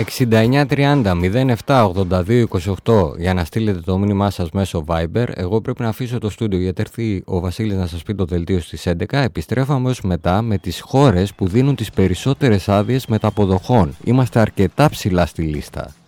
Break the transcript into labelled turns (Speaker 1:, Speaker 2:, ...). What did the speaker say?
Speaker 1: 6930 07 82 28 για να στείλετε το μήνυμά σας μέσω Viber. Εγώ πρέπει να αφήσω το στούντιο γιατί έρθει ο Βασίλης να σας πει το δελτίο στις 11. Επιστρέφω αμέσως μετά με τις χώρες που δίνουν τις περισσότερες άδειες μεταποδοχών. Είμαστε αρκετά ψηλά στη λίστα.